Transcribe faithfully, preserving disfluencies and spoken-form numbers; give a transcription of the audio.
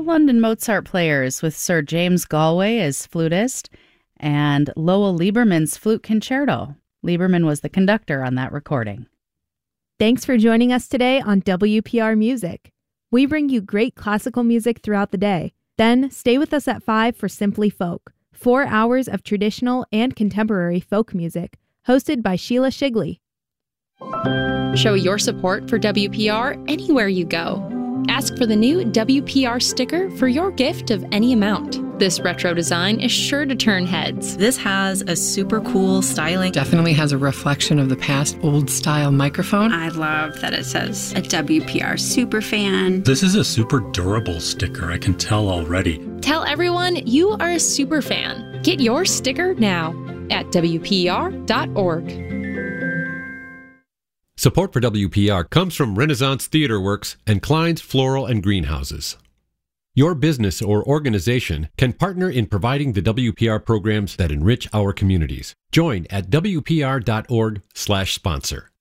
London Mozart Players with Sir James Galway as flutist and Lowell Lieberman's Flute Concerto. Lieberman was the conductor on that recording. Thanks for joining us today on W P R Music. We bring you great classical music throughout the day. Then stay with us at five for Simply Folk, four hours of traditional and contemporary folk music, hosted by Sheila Shigley. Show your support for W P R anywhere you go. Ask for the new W P R sticker for your gift of any amount. This retro design is sure to turn heads. This has a super cool styling. Definitely has a reflection of the past old-style microphone. I love that it says a W P R superfan. This is a super durable sticker, I can tell already. Tell everyone you are a super fan. Get your sticker now at W P R dot org. Support for W P R comes from Renaissance Theater Works and Klein's Floral and Greenhouses. Your business or organization can partner in providing the W P R programs that enrich our communities. Join at W P R dot org slash sponsor.